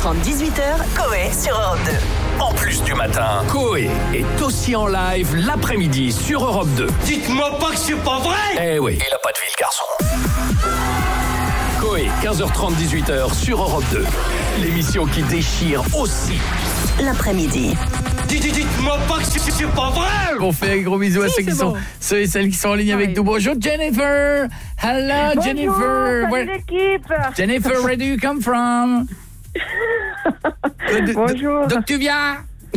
15h30, 18h, Coé sur Europe 2. En plus du matin, Coé est aussi en live l'après-midi sur Europe 2. Dites-moi pas que c'est pas vrai! Eh oui, il a pas de vie, le garçon. Coé, 15h30, 18h sur Europe 2. L'émission qui déchire aussi l'après-midi. Dites-moi pas que c'est pas vrai! On fait un gros bisou à ceux et celles qui sont en ligne avec nous. Bonjour Jennifer. Hello Bonjour, Jennifer. salut l'équipe. Jennifer, where do you come from? Bonjour. Donc tu viens?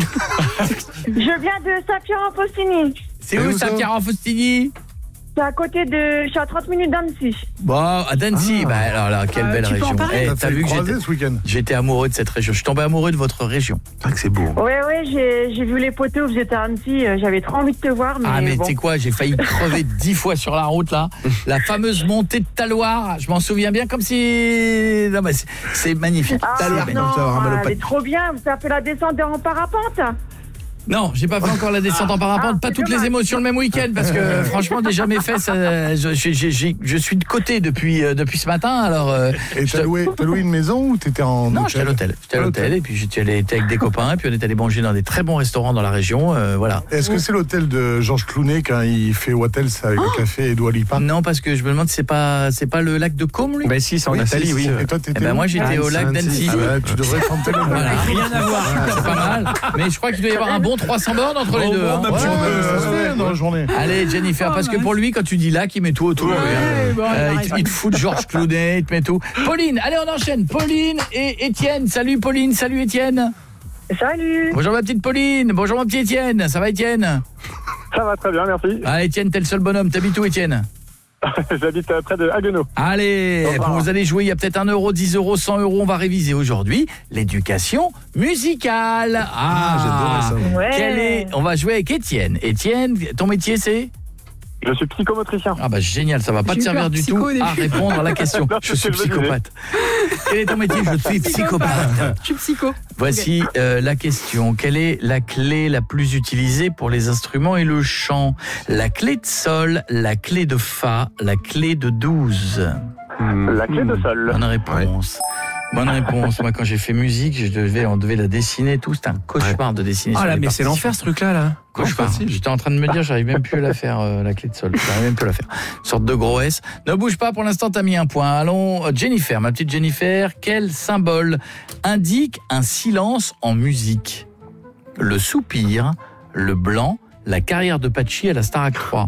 Je viens de Saint-Pierre-en-Faustini. C'est où Saint-Pierre-en-Faustini? C'est à côté de... Je suis à 30 minutes d'Annecy. Bon, à D'Annecy. Bah alors là, quelle belle région. T'as vu que j'étais amoureux de cette région. Je suis tombé amoureux de votre région. C'est vrai que c'est beau. Oui, j'ai vu les poteaux où vous étiez à Annecy. J'avais trop envie de te voir. Mais tu sais quoi, j'ai failli crever 10 fois sur la route là. La fameuse montée de Taloir, je m'en souviens bien comme si... Non, mais c'est magnifique. Taloir, non, elle est trop bien. Vous avez fait la descente en parapente? Non, j'ai pas fait encore la descente en parapente, pas toutes les émotions le même week-end parce que franchement déjà mes fesses, je suis de côté depuis ce matin. Alors et t'as loué une maison ou t'étais en Non, j'étais à l'hôtel. J'étais à l'hôtel et puis j'étais allé avec des copains et puis on est allé manger dans des très bons restaurants dans la région, voilà. Est-ce que c'est l'hôtel de Georges Clooney quand il fait Wattels avec le café et Dua Lipa? Non, parce que je me demande si c'est pas le lac de Côme lui. Bah si, c'est en Italie, oui. Et toi t'étais moi j'étais au lac d'Annecy. Tu devrais tenter le voilà. Rien à voir, c'est pas mal. Mais je crois qu'il doit y avoir un bon 300 bornes entre les deux. Dans la journée. Allez Jennifer, parce que pour lui quand tu dis là, il met tout autour. Il te fout de Georges Clooney, il te met tout. Pauline, allez on enchaîne. Pauline et Étienne. Salut Pauline, salut Étienne. Salut. Bonjour ma petite Pauline, bonjour mon petit Étienne. Ça va Étienne? Ça va très bien, merci. Ah Étienne, t'es le seul bonhomme. T'habites où Étienne? J'habite près de Haguenau. Allez, vous allez jouer, il y a peut-être 1 euro, 10 euros, 100 euros. On va réviser aujourd'hui l'éducation musicale. j'adorais ça. Ouais. On va jouer avec Étienne. Étienne, ton métier c'est? Je suis psychomotricien. Ah bah génial, ça va pas te servir du tout à répondre à la question. Non, je suis psychopathe. Quel est ton métier? Je suis psychopathe. Je suis psycho. Voici la question. Quelle est la clé la plus utilisée pour les instruments et le chant? La clé de sol, la clé de fa, la clé de 12. La clé de sol. Bonne réponse. Bonne réponse. Moi, quand j'ai fait musique, on devait la dessiner tout. C'était un cauchemar de dessiner. Ah là, mais c'est l'enfer ce truc-là, là. Cauchemar. J'étais en train de me dire, j'arrive même plus à la faire, la clé de sol. J'arrive même plus à la faire. Une sorte de gros S. Ne bouge pas, pour l'instant, t'as mis un point. Allons, Jennifer, ma petite Jennifer, quel symbole indique un silence en musique? Le soupir, le blanc, la carrière de Patchy à la Starac 3.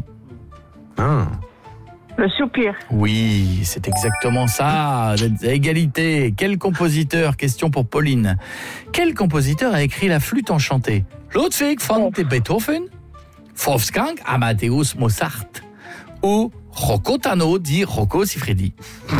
Le soupir. Oui, c'est exactement ça. À égalité. Quel compositeur, question pour Pauline, quel compositeur a écrit la flûte enchantée? Ludwig van Beethoven, Wolfgang Amadeus Mozart ou Rocco Tano dit Rocco Siffredi?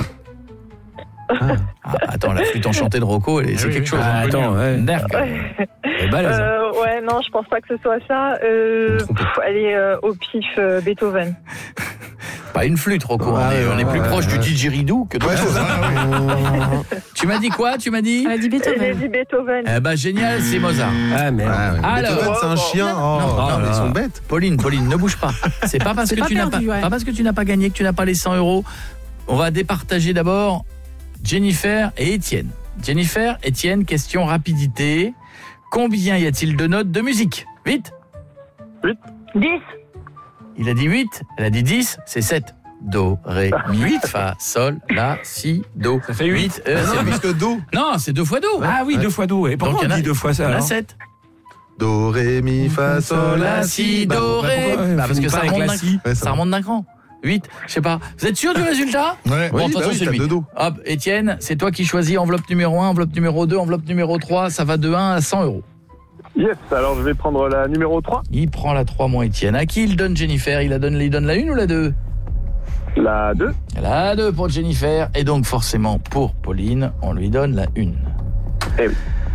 Attends, la flûte enchantée de Rocco, c'est quelque chose. Attends, ouais. Ouais, non, je pense pas que ce soit ça. Elle est au pif Beethoven. Pas une flûte, Rocco. On est plus proche du didgeridoo que d'autres choses. Tu m'as dit quoi? Tu m'as dit? Elle a dit Beethoven. Elle a dit Beethoven. Eh ben génial, c'est Mozart. Ah merde. Alors, Beethoven, c'est un chien. Non, ils sont bêtes. Pauline, ne bouge pas. C'est pas parce que tu n'as pas parce que tu n'as pas gagné que tu n'as pas les 100 euros. On va départager d'abord Jennifer et Étienne. Jennifer, Étienne, question rapidité. Combien y a-t-il de notes de musique? Vite. 8. 10. Il a dit 8, elle a dit 10, c'est 7. Do, ré, mi, 8, fa, sol, la, si, do. Ça fait 8. C'est plus que do. Non, c'est 2 fois do. Ah oui, 2 fois do. Et pourquoi on dit 2 fois ça? On a alors 7. Do, ré, mi, fa, sol, la, si, do, ré. Parce que ça remonte d'un cran. 8, je sais pas. Vous êtes sûr du résultat? Ouais. Bon, de toute façon, c'est 8. Hop, Étienne, c'est toi qui choisis enveloppe numéro 1, enveloppe numéro 2, enveloppe numéro 3. Ça va de 1 à 100 euros. Yes, alors je vais prendre la numéro 3. Il prend la 3, mon Étienne. À qui il donne Jennifer? Il donne la 1 ou la 2? La 2. La 2 pour Jennifer. Et donc forcément pour Pauline, on lui donne la 1. Eh oui.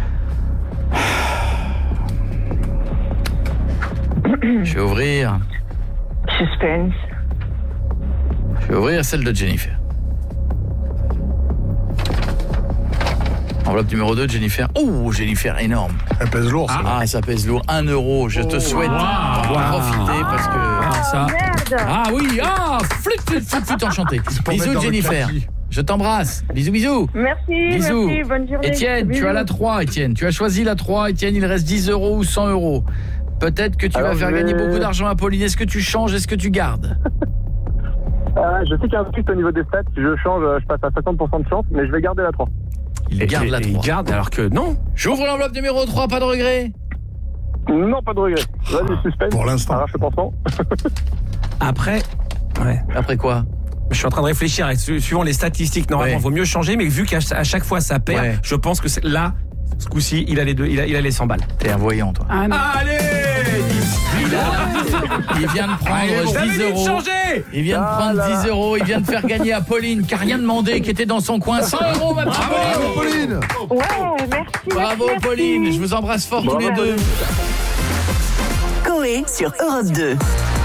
Je vais ouvrir. Suspense. Je vais ouvrir celle de Jennifer. Enveloppe numéro 2, Jennifer. Oh, Jennifer, énorme. Elle pèse lourd, ça. Ah, ça pèse lourd. 1 euro. Je te souhaite d'en profiter parce que ça. Merde. Ah oui, flûte enchantée. Bisous, Jennifer. Je t'embrasse. Bisous, bisous. Merci, Bisous. merci, bonne journée. Étienne, tu Bisous. as la 3, Étienne. Tu as choisi la 3, Étienne, il reste 10 € ou 100 €. Peut-être que tu Alors, vas faire je vais- gagner beaucoup d'argent à Pauline. Est-ce que tu changes? Est-ce que tu gardes? Je sais qu'il y a un truc au niveau des stats. Si je change, je passe à 50% de chance, mais je vais garder la 3. Il garde la 3. Il garde alors que non. J'ouvre l'enveloppe numéro 3, pas de regret. Non, pas de regret. Vas-y, suspense. Pour l'instant. Arrache le pansement. Après, ouais. Après quoi? Je suis en train de réfléchir. Suivant les statistiques, normalement, il vaut mieux changer. Mais vu qu'à chaque fois ça perd, Ouais. je pense que là, ce coup-ci, il a les deux, il a les 100 balles. T'es un voyant, toi. Ah non. Allez, Il vient de prendre 10 €. changer. Il vient de prendre 10 €. Il vient de faire gagner à Pauline, qui n'a rien demandé, qui était dans son coin. 100 €, ma petite Pauline. Pauline. Ouais, merci. Bravo, merci. Pauline. Je vous embrasse fort tous les deux. Coé sur Europe 2.